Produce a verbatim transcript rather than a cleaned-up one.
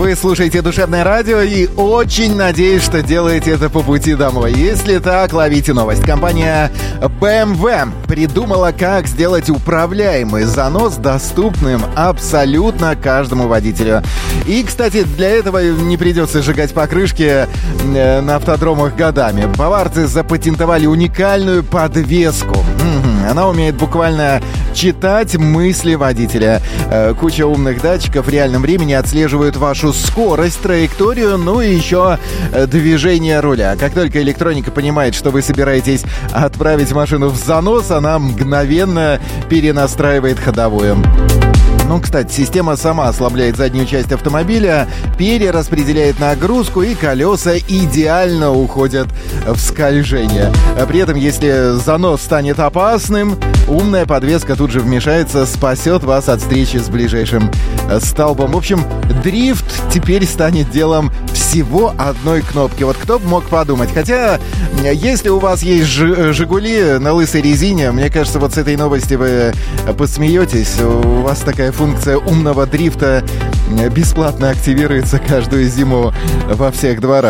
Вы слушаете «Душевное радио» и очень надеюсь, что делаете это по пути домой. Если так, ловите новость. Компания бэ эм вэ придумала, как сделать управляемый занос доступным абсолютно каждому водителю. И, кстати, для этого не придется сжигать покрышки на автодромах годами. Баварцы запатентовали уникальную подвеску. Она умеет буквально читать мысли водителя. Куча умных датчиков в реальном времени отслеживают вашу скорость, траекторию, ну и еще движение руля. Как только электроника понимает, что вы собираетесь отправить машину в занос, она мгновенно перенастраивает ходовую. Ну, кстати, система сама ослабляет заднюю часть автомобиля, перераспределяет нагрузку, и колеса идеально уходят в скольжение. При этом, если занос станет опасным, умная подвеска тут же вмешается, спасет вас от встречи с ближайшим столбом. В общем, дрифт теперь станет делом всего одной кнопки. Вот кто бы мог подумать. Хотя, если у вас есть «Жигули» на лысой резине, мне кажется, вот с этой новости вы посмеетесь. У вас такая функция умного дрифта бесплатно активируется каждую зиму во всех дворах.